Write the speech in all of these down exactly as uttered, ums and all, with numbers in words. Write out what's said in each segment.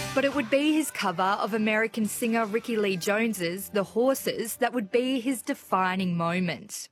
But it would be his cover of American singer Ricky Lee Jones's The Horses that would be his defining moment.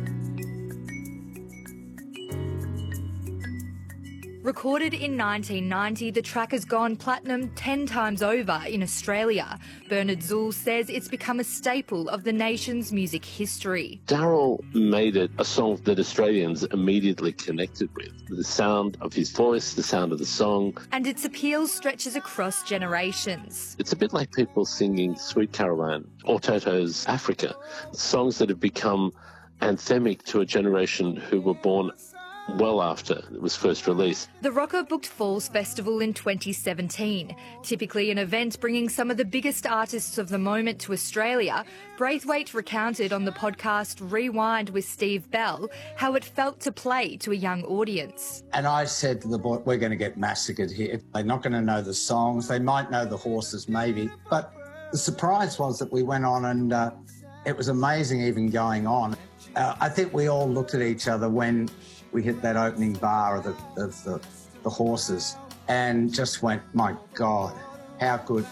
Recorded in nineteen ninety, the track has gone platinum ten times over in Australia. Bernard Zuhl says it's become a staple of the nation's music history. Daryl made it a song that Australians immediately connected with. The sound of his voice, the sound of the song. And its appeal stretches across generations. It's a bit like people singing Sweet Caroline or Toto's Africa, songs that have become anthemic to a generation who were born well after it was first released. The rocker booked Falls Festival in twenty seventeen. Typically an event bringing some of the biggest artists of the moment to Australia, Braithwaite recounted on the podcast Rewind with Steve Bell how it felt to play to a young audience. And I said to the boy, we're going to get massacred here. They're not going to know the songs. They might know the horses maybe. But the surprise was that we went on and uh, it was amazing even going on. Uh, I think we all looked at each other when we hit that opening bar of the, of the, the horses and just went, my God, how good.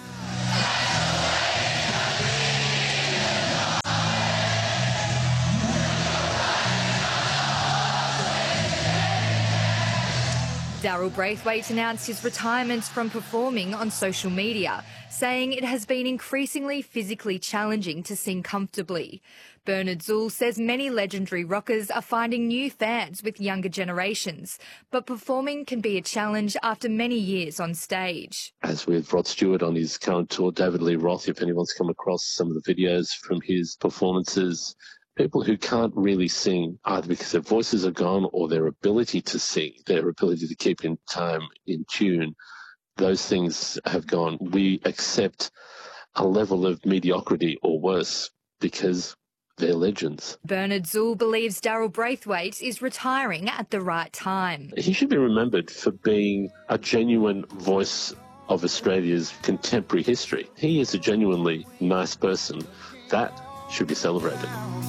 Daryl Braithwaite announced his retirement from performing on social media, saying it has been increasingly physically challenging to sing comfortably. Bernard Zuhl says many legendary rockers are finding new fans with younger generations, but performing can be a challenge after many years on stage. As with Rod Stewart on his current tour, David Lee Roth, if anyone's come across some of the videos from his performances, people who can't really sing, either because their voices are gone or their ability to sing, their ability to keep in time, in tune, those things have gone. We accept a level of mediocrity or worse because they're legends. Bernard Zuhl believes Daryl Braithwaite is retiring at the right time. He should be remembered for being a genuine voice of Australia's contemporary history. He is a genuinely nice person. That should be celebrated.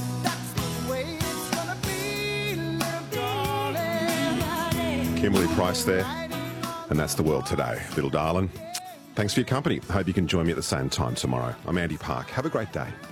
Kimberly Price there, and that's The World Today. Little darling, thanks for your company. Hope you can join me at the same time tomorrow. I'm Andy Park. Have a great day.